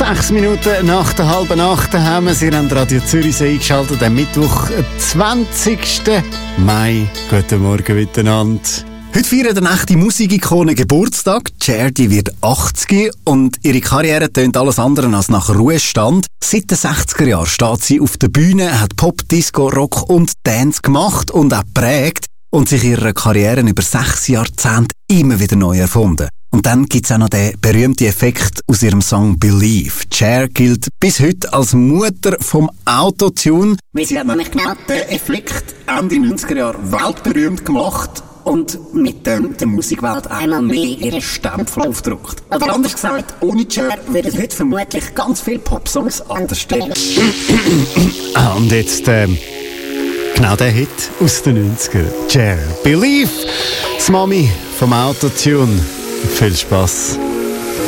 6 Minuten nach der halben 8 haben wir. Sie haben Radio Zürich eingeschaltet, am Mittwoch, 20. Mai. Guten Morgen miteinander. Heute feiert eine echte Musikikone Geburtstag. Cher, die wird 80 und ihre Karriere tönt alles andere als nach Ruhestand. Seit den 60er Jahren steht sie auf der Bühne, hat Pop, Disco, Rock und Dance gemacht und auch geprägt und sich ihre Karriere über 6 Jahrzehnte immer wieder neu erfunden. Und dann gibt's auch noch den berühmten Effekt aus ihrem Song Believe. Cher gilt bis heute als Mutter vom Autotune. Weil sie hat nämlich genau den Effekt Ende 90er Jahre weltberühmt gemacht und mit dem der Musikwelt einmal mehr ihren Stempel aufgedruckt. Oder anders gesagt, ohne Cher würden heute vermutlich ganz viele Popsongs anders stehen. Und jetzt genau der Hit aus den 90ern. Cher, Believe, das Mami vom Autotune. Viel Spass.